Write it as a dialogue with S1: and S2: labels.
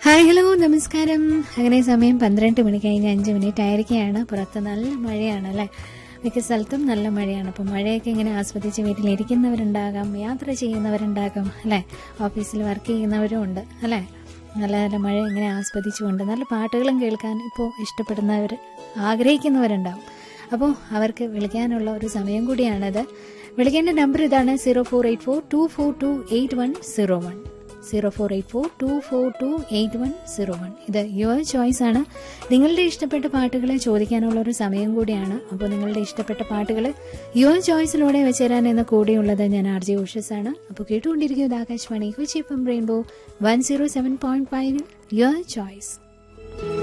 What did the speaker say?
S1: Hi, hello, നമസ്കാരം. അങ്ങനെ സമയം 12 മണി കഴിഞ്ഞ് 5 മിനിറ്റ് ആയിരിക്കുകയാണ്. പുറത്ത് നല്ല മഴയാണ് അല്ലേ? മിക്ക സ്ഥലത്തും നല്ല മഴയാണ്. അപ്പോൾ മഴയൊക്കെ ഇങ്ങനെ ആസ്വദിച്ച് വീട്ടിലിരിക്കുന്നവരുണ്ടാകാം, യാത്ര ചെയ്യുന്നവരുണ്ടാകാം അല്ലേ, ഓഫീസിൽ വർക്ക് ചെയ്യുന്നവരും ഉണ്ട് അല്ലേ. നല്ല നല്ല മഴ ഇങ്ങനെ ആസ്വദിച്ചുകൊണ്ട് നല്ല പാട്ടുകളും കേൾക്കാൻ ഇപ്പോൾ ഇഷ്ടപ്പെടുന്നവർ, ആഗ്രഹിക്കുന്നവരുണ്ടാവും. അപ്പോൾ അവർക്ക് വിളിക്കാനുള്ള ഒരു സമയം കൂടിയാണത്. വിളിക്കേണ്ട നമ്പർ ഇതാണ്: 0484242801. 0484242801. ഇത് യുവർ ചോയ്സ് ആണ്. നിങ്ങളുടെ ഇഷ്ടപ്പെട്ട പാട്ടുകൾ ചോദിക്കാനുള്ള ഒരു സമയം കൂടിയാണ്. അപ്പോൾ നിങ്ങളുടെ ഇഷ്ടപ്പെട്ട പാട്ടുകൾ യുവർ ചോയ്സിലൂടെ വെച്ചുതരാൻ എന്ന കൂടെയുള്ളത് ഞാൻ RJ ഉഷസാണ്. അപ്പോൾ കേട്ടുകൊണ്ടിരിക്കുന്നത് Akashvani Kochi FM rainbow 107.5 your choice.